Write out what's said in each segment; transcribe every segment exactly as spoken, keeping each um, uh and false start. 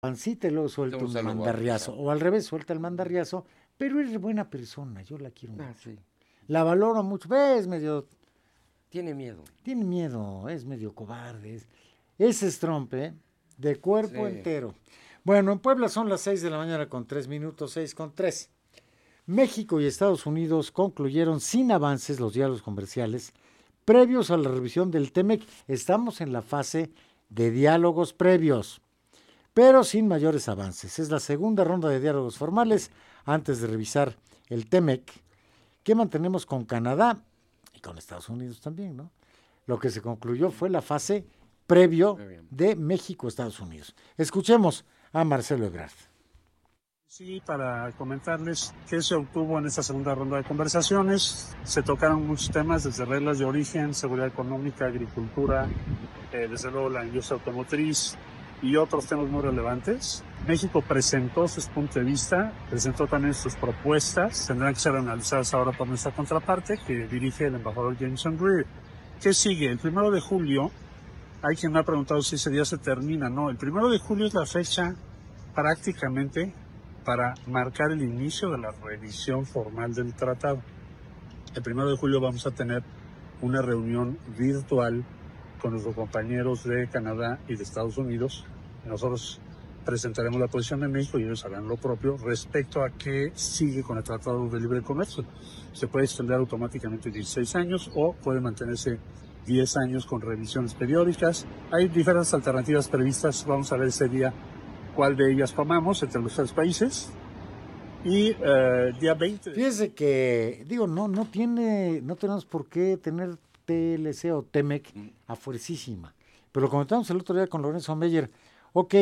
pancita y luego suelta Un un saludo, mandarriazo. claro. O al revés, suelta el mandarriazo. Pero es buena persona, yo la quiero Ah, mucho. sí. La valoro mucho. Es medio, Tiene miedo. tiene miedo, es medio cobarde. Es, ese es Trump, ¿eh? De cuerpo Sí. entero. Bueno, en Puebla son las seis de la mañana con tres minutos, seis con tres. México y Estados Unidos concluyeron sin avances los diálogos comerciales previos a la revisión del TEMEC. Estamos en la fase de diálogos previos, pero sin mayores avances. Es la segunda ronda de diálogos formales antes de revisar el TEMEC que mantenemos con Canadá y con Estados Unidos también, ¿no? Lo que se concluyó fue la fase previo Muy bien. de México-Estados Unidos. Escuchemos a Marcelo Ebrard. Sí, para comentarles qué se obtuvo en esta segunda ronda de conversaciones. Se tocaron muchos temas, desde reglas de origen, seguridad económica, agricultura, eh, desde luego la industria automotriz y otros temas muy relevantes. México presentó sus puntos de vista, presentó también sus propuestas, tendrán que ser analizadas ahora por nuestra contraparte, que dirige el embajador Jameson Greer. ¿Qué sigue? El primero de julio, hay quien me ha preguntado si ese día se termina. No, el primero de julio es la fecha prácticamente para marcar el inicio de la revisión formal del tratado. El primero de julio vamos a tener una reunión virtual con nuestros compañeros de Canadá y de Estados Unidos. Nosotros presentaremos la posición de México y ellos harán lo propio respecto a qué sigue con el Tratado de Libre Comercio. Se puede extender automáticamente dieciséis años o puede mantenerse diez años con revisiones periódicas. Hay diferentes alternativas previstas. Vamos a ver ese día cuál de ellas tomamos entre los tres países. Y eh, día veinte. Fíjese que, digo, no, no tiene, no tenemos por qué tener T L C o TEMEC a fuercísima. Pero lo comentamos el otro día con Lorenzo Meyer. Ok,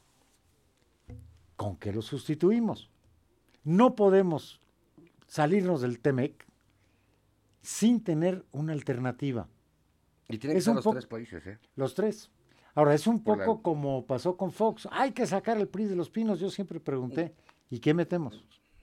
¿con qué lo sustituimos? No podemos salirnos del TEMEC sin tener una alternativa. Y tienen que Es ser un los poco, tres países, ¿eh? los tres. Ahora, es un Por la- poco como pasó con Fox. Hay que sacar el P R I de los Pinos. Yo siempre pregunté, ¿y qué metemos?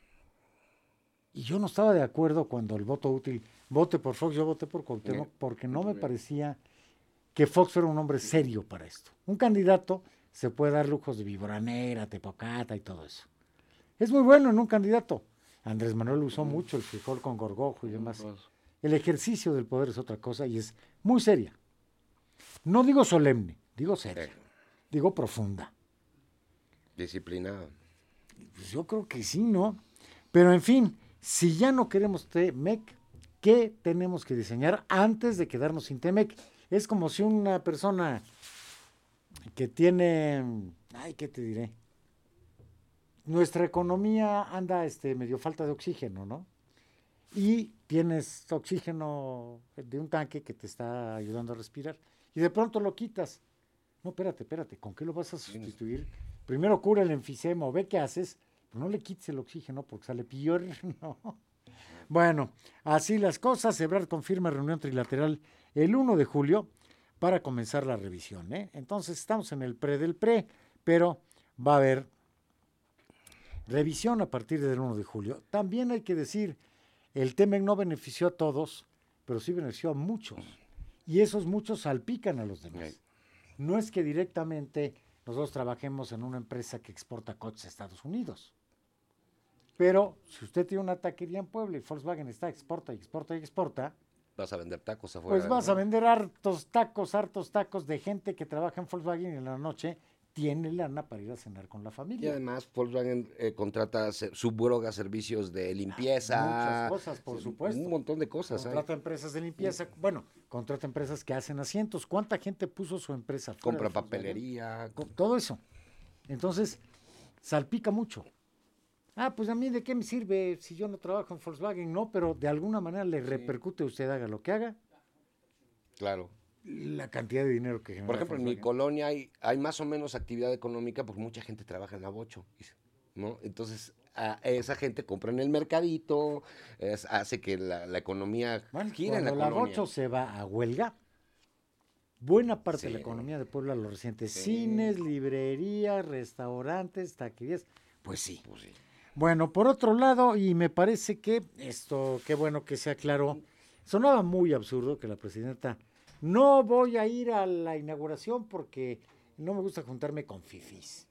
Y yo no estaba de acuerdo cuando el voto útil, vote por Fox, yo voté por Cuauhtémoc, Bien. porque no me Bien. parecía que Fox fuera un hombre serio para esto. Un candidato se puede dar lujos de viboranera, tepocata y todo eso. Es muy bueno en un candidato. Andrés Manuel usó mucho el frijol con gorgojo y demás. Pues, El ejercicio del poder es otra cosa y es muy seria. No digo solemne, digo seria, eh, digo profunda. disciplinada. Pues yo creo que sí, ¿no? Pero en fin, si ya no queremos TEMEC, ¿qué tenemos que diseñar antes de quedarnos sin TEMEC? Es como si una persona que tiene, ay, ¿qué te diré? Nuestra economía anda este, medio falta de oxígeno, ¿no? Y tienes oxígeno de un tanque que te está ayudando a respirar y de pronto lo quitas. No, espérate, espérate, ¿con qué lo vas a sustituir? Primero cura el enfisema o ve qué haces, pero no le quites el oxígeno porque sale peor, ¿no? Bueno, así las cosas. Ebrard confirma reunión trilateral el uno de julio para comenzar la revisión, ¿eh? Entonces estamos en el pre del pre, pero va a haber revisión a partir del uno de julio. También hay que decir, el TEMEC no benefició a todos, pero sí benefició a muchos. Y esos muchos salpican a los demás. No es que directamente nosotros trabajemos en una empresa que exporta coches a Estados Unidos. Pero si usted tiene una taquería en Puebla y Volkswagen está exporta y exporta y exporta, Vas a vender tacos afuera. pues vas ¿no? a vender hartos tacos, hartos tacos de gente que trabaja en Volkswagen y en la noche tiene lana para ir a cenar con la Y familia. además Volkswagen eh, contrata, se- subroga servicios de limpieza. Muchas cosas, por supuesto. Un montón de cosas. ¿eh? Contrata empresas de limpieza, bueno, contrata empresas que hacen asientos. ¿Cuánta gente puso su empresa fuera Compra de Volkswagen? papelería. Co- Todo eso. Entonces, salpica mucho. Ah, pues a mí de qué me sirve si yo no trabajo en Volkswagen, no, pero de alguna manera le repercute a usted, haga lo que haga, Claro. la cantidad de dinero que genera Por ejemplo, en mi Volkswagen. colonia hay, hay más o menos actividad económica porque mucha gente trabaja en la bocho, ¿no? Entonces, a esa gente compra en el mercadito, es- hace que la, la economía Bueno, gire en la cuando la colonia. Bocho se va a huelga, buena parte Sí. de la economía de Puebla lo resiente. Sí. Cines, librerías, restaurantes, taquerías, pues sí. Pues sí. Bueno, por otro lado, y me parece que esto, qué bueno que se aclaró, sonaba muy absurdo que la presidenta, no voy a ir a la inauguración porque no me gusta juntarme con fifís.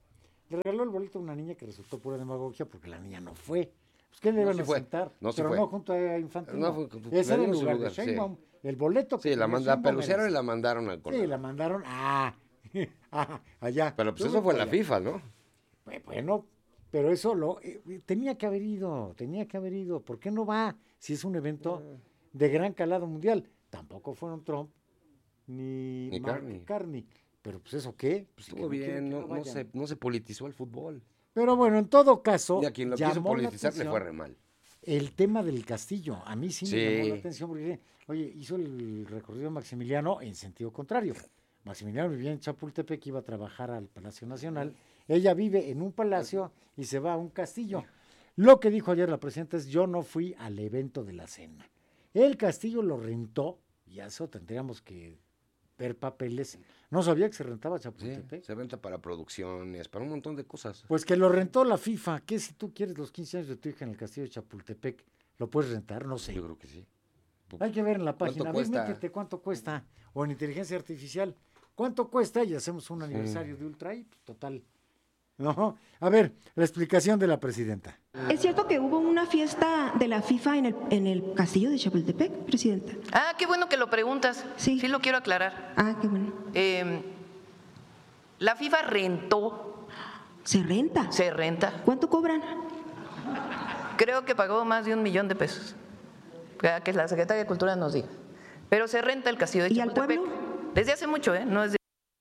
Le regaló el boleto a una niña que resultó pura demagogia porque la niña no fue. Pues ¿qué le No, iban sí a fue. sentar? No, sí Pero fue. no junto a Infantino. No, fue- Ese le era el dieron su lugar lugar, de sí. Sheinbaum. El boleto que Sí, la, tenía manda, la Sheinbaum pelucera era y la ese. mandaron al Sí, Colorado. la mandaron ah, ah, allá. Pero pues Luego eso fue la allá. FIFA, ¿no? Bueno, pero eso lo eh, tenía que haber ido, tenía que haber ido. ¿Por qué no va si es un evento de gran calado mundial? Tampoco fueron Trump ni, Ni Mark Carney. Carney. Pero pues eso qué, pues, Estuvo que no quieren bien, que no, no no, vayan. se, no se politizó el fútbol. Pero bueno, en todo caso, Y a quien lo quiso llamó la politizar le atención fue re mal. el tema del castillo. A mí sí, me Sí. llamó la atención porque, oye, hizo el recorrido Maximiliano en sentido contrario. Maximiliano vivía en Chapultepec, iba a trabajar al Palacio Nacional. Ella vive en un palacio y se va a un castillo. Lo que dijo ayer la presidenta es, yo no fui al evento de la cena. El castillo lo rentó, y a eso tendríamos que ver papeles. No sabía que se rentaba Sí, Chapultepec. se venta para producciones, para un montón de cosas. Pues que lo rentó la FIFA. ¿Qué si tú quieres los quince años de tu hija en el castillo de Chapultepec? ¿Lo puedes rentar? No sé. Yo creo que sí. Hay que ver en la ¿Cuánto página. Ve, cuesta? métete cuánto cuesta. O en inteligencia artificial. ¿Cuánto cuesta? Y hacemos un aniversario de Ultra y pues, total. ¿No? A ver, la explicación de la presidenta. ¿Es cierto que hubo una fiesta de la FIFA en el, en el castillo de Chapultepec, presidenta? Ah, qué bueno que lo preguntas. Sí. Sí lo quiero aclarar. Ah, qué bueno. Eh, la FIFA rentó, ¿Se renta? se renta. ¿Cuánto cobran? Creo que pagó más de un millón de pesos. Que que la Secretaría de Cultura nos diga. Pero se renta el castillo de ¿Y al Chapultepec. pueblo? Desde hace mucho, ¿eh? No es de...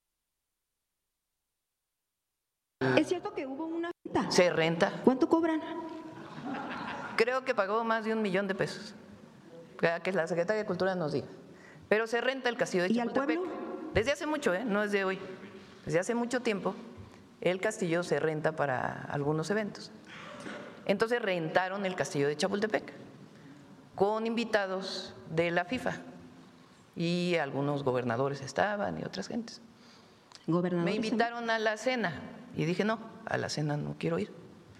¿Es cierto que hubo una fiesta? Se renta. ¿Cuánto cobran? Creo que pagó más de un millón de pesos. Que que la Secretaría de Cultura nos diga. Pero se renta el castillo de ¿Y al Chapultepec. pueblo? Desde hace mucho, ¿eh? No es de hoy. Desde hace mucho tiempo, el castillo se renta para algunos eventos. Entonces rentaron el castillo de Chapultepec con invitados de la FIFA. Y algunos gobernadores estaban y otras gentes. Gobernador. Me invitaron a la cena y dije, no, a la cena no quiero ir.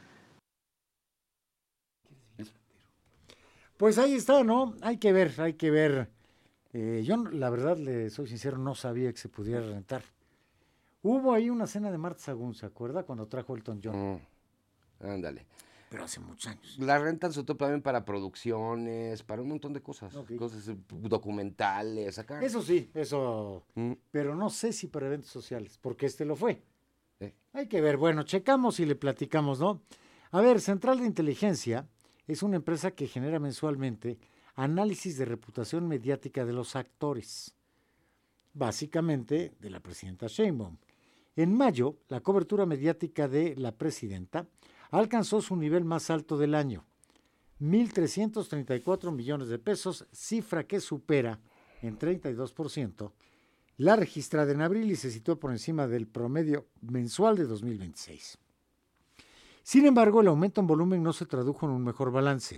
Pues ahí está, ¿no? Hay que ver, hay que ver. Eh, yo, la verdad, le soy sincero, no sabía que se pudiera rentar. Hubo ahí una cena de Marta Sagún, ¿se acuerda? Cuando trajo Elton John. Mm, ándale. Pero hace muchos años. La rentan sobre todo también para producciones, para un montón de cosas. Ok. Cosas eh, documentales, acá. Eso sí, eso. Mm, Pero no sé si para eventos sociales, porque este lo fue. eh. Hay que ver, bueno, checamos y le platicamos, ¿no? A ver, Central de Inteligencia es una empresa que genera mensualmente análisis de reputación mediática de los actores, básicamente de la presidenta Sheinbaum. En mayo, la cobertura mediática de la presidenta alcanzó su nivel más alto del año, mil trescientos treinta y cuatro millones de pesos, cifra que supera en treinta y dos por ciento la registrada en abril y se situó por encima del promedio mensual de dos mil veintiséis. Sin embargo, el aumento en volumen no se tradujo en un mejor balance.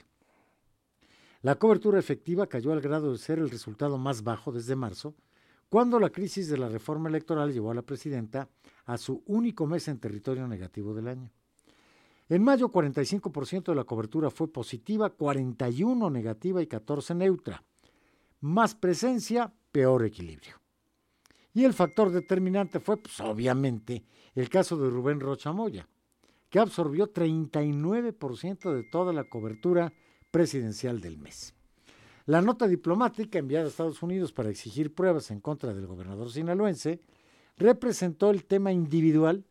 La cobertura efectiva cayó al grado de ser el resultado más bajo desde marzo, cuando la crisis de la reforma electoral llevó a la presidenta a su único mes en territorio negativo del año. En mayo, cuarenta y cinco por ciento de la cobertura fue positiva, cuarenta y uno por ciento negativa y catorce por ciento neutra. Más presencia, peor equilibrio. Y el factor determinante fue, pues, obviamente, el caso de Rubén Rocha Moya, que absorbió treinta y nueve por ciento de toda la cobertura presidencial del mes. La nota diplomática enviada a Estados Unidos para exigir pruebas en contra del gobernador sinaloense representó el tema individual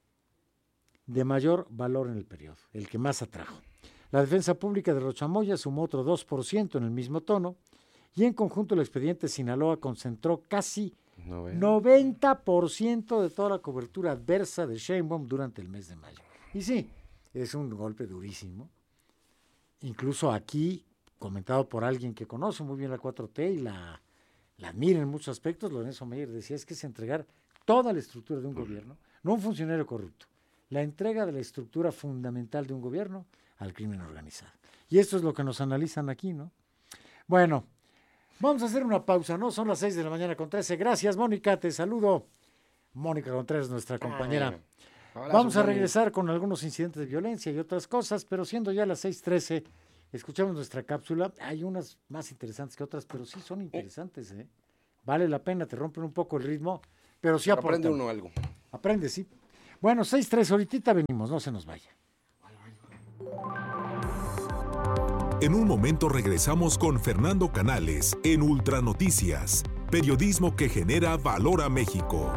de mayor valor en el periodo, el que más atrajo. La defensa pública de Rocha Moya sumó otro dos por ciento en el mismo tono y en conjunto el expediente Sinaloa concentró casi No veo. noventa por ciento de toda la cobertura adversa de Sheinbaum durante el mes de mayo. Y sí, es un golpe durísimo. Incluso aquí, comentado por alguien que conoce muy bien la cuatro T y la, la admira en muchos aspectos, Lorenzo Meyer decía, es que es entregar toda la estructura de un gobierno, no un funcionario corrupto, la entrega de la estructura fundamental de un gobierno al crimen organizado. Y esto es lo que nos analizan aquí, ¿no? Bueno, vamos a hacer una pausa, ¿no? Son las seis de la mañana con trece. Gracias, Mónica, te saludo. Mónica Contreras, nuestra compañera. Hola, Vamos a Susani. regresar con algunos incidentes de violencia y otras cosas, pero siendo ya las seis trece, escuchamos nuestra cápsula. Hay unas más interesantes que otras, pero sí son interesantes, ¿eh? Vale la pena, te rompen un poco el ritmo, pero sí aportan. Aprende uno algo. Aprende, sí. Bueno, seis tres, ahorita venimos, no se nos vaya. En un momento regresamos con Fernando Canales en Ultra Noticias, periodismo que genera valor a México.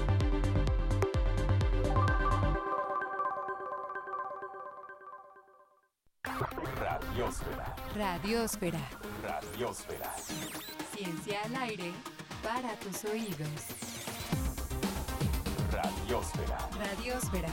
Radiosfera. Radiosfera. Radiosfera. Ciencia al aire para tus oídos. Radiosfera. Radiosfera.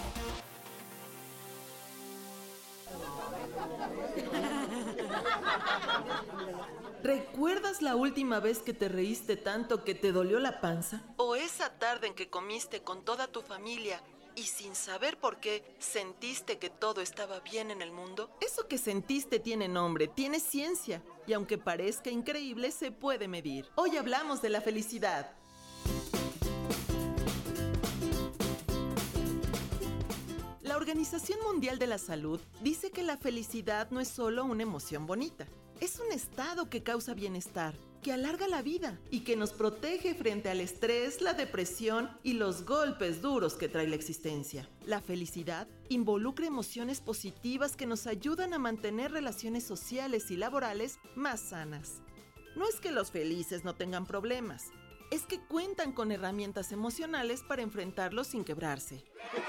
¿Recuerdas la última vez que te reíste tanto que te dolió la panza? ¿O esa tarde en que comiste con toda tu familia y sin saber por qué sentiste que todo estaba bien en el mundo? Eso que sentiste tiene nombre, tiene ciencia, y aunque parezca increíble, se puede medir. Hoy hablamos de la felicidad. La Organización Mundial de la Salud dice que la felicidad no es solo una emoción bonita. Es un estado que causa bienestar, que alarga la vida y que nos protege frente al estrés, la depresión y los golpes duros que trae la existencia. La felicidad involucra emociones positivas que nos ayudan a mantener relaciones sociales y laborales más sanas. No es que los felices no tengan problemas, es que cuentan con herramientas emocionales para enfrentarlos sin quebrarse.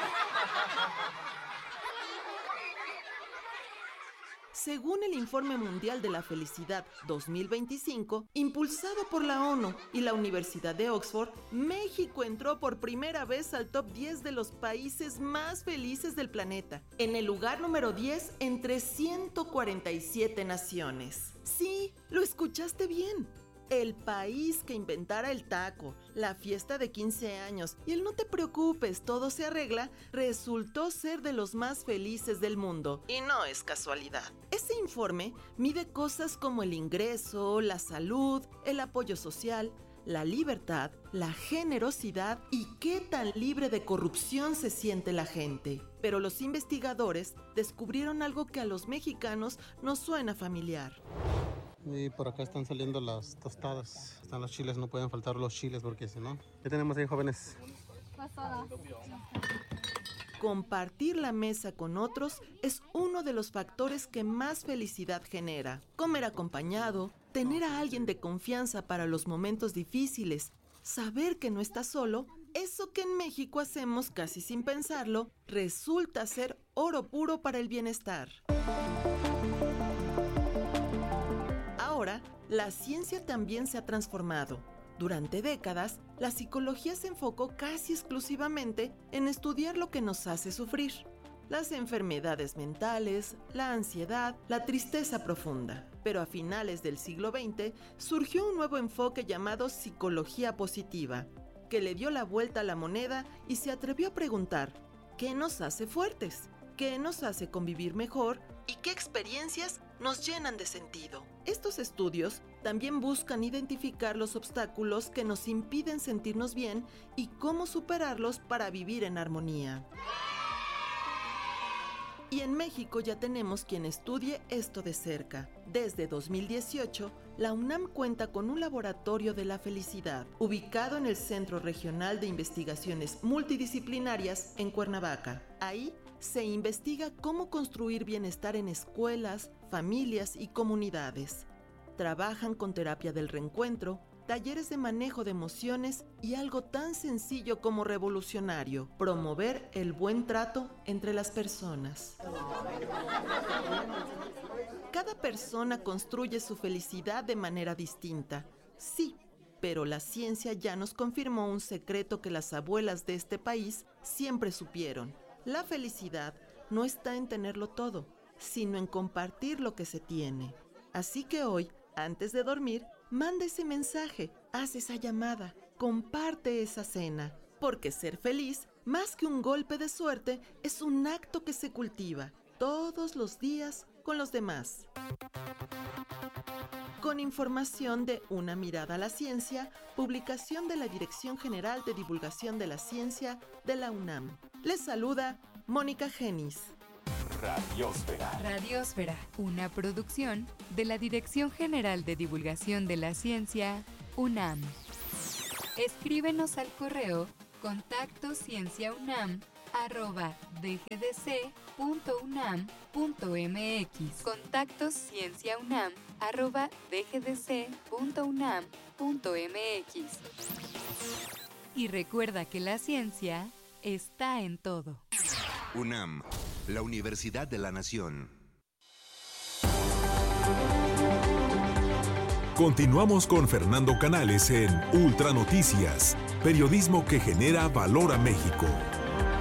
Según el Informe Mundial de la Felicidad dos mil veinticinco, impulsado por la ONU y la Universidad de Oxford, México entró por primera vez al top diez de los países más felices del planeta, en el lugar número diez entre ciento cuarenta y siete naciones. Sí, lo escuchaste bien. El país que inventara el taco, la fiesta de quince años y el no te preocupes, todo se arregla, resultó ser de los más felices del mundo. Y no es casualidad. Ese informe mide cosas como el ingreso, la salud, el apoyo social, la libertad, la generosidad y qué tan libre de corrupción se siente la gente. Pero los investigadores descubrieron algo que a los mexicanos nos suena familiar. Y por acá están saliendo las tostadas. Están los chiles, no pueden faltar los chiles porque si no... ¿Qué tenemos ahí, jóvenes? Compartir la mesa con otros es uno de los factores que más felicidad genera. Comer acompañado, tener a alguien de confianza para los momentos difíciles, saber que no estás solo, eso que en México hacemos casi sin pensarlo, resulta ser oro puro para el bienestar. Ahora, la ciencia también se ha transformado. Durante décadas, la psicología se enfocó casi exclusivamente en estudiar lo que nos hace sufrir. Las enfermedades mentales, la ansiedad, la tristeza profunda. Pero a finales del siglo veinte surgió un nuevo enfoque llamado psicología positiva, que le dio la vuelta a la moneda y se atrevió a preguntar, ¿qué nos hace fuertes? ¿Qué nos hace convivir mejor? ¿Y qué experiencias nos llenan de sentido? Estos estudios también buscan identificar los obstáculos que nos impiden sentirnos bien y cómo superarlos para vivir en armonía. Y en México ya tenemos quien estudie esto de cerca. Desde dos mil dieciocho, la UNAM cuenta con un laboratorio de la felicidad, ubicado en el Centro Regional de Investigaciones Multidisciplinarias en Cuernavaca. Ahí se investiga cómo construir bienestar en escuelas, familias y comunidades. Trabajan con terapia del reencuentro, talleres de manejo de emociones y algo tan sencillo como revolucionario, promover el buen trato entre las personas. Cada persona construye su felicidad de manera distinta, sí, pero la ciencia ya nos confirmó un secreto que las abuelas de este país siempre supieron. La felicidad no está en tenerlo todo, sino en compartir lo que se tiene. Así que hoy, antes de dormir, manda ese mensaje, haz esa llamada, comparte esa cena. Porque ser feliz, más que un golpe de suerte, es un acto que se cultiva todos los días con los demás. Con información de Una Mirada a la Ciencia, publicación de la Dirección General de Divulgación de la Ciencia de la UNAM. Les saluda Mónica Genis. Radiosfera. Radiosfera, una producción de la Dirección General de Divulgación de la Ciencia, UNAM. Escríbenos al correo contacto cienciaunam arroba dgdc.unam.mx. Contactos cienciaunam arroba dgdc.unam.mx. Y recuerda que la ciencia está en todo. UNAM, la Universidad de la Nación. Continuamos con Fernando Canales en Ultra Noticias, periodismo que genera valor a México.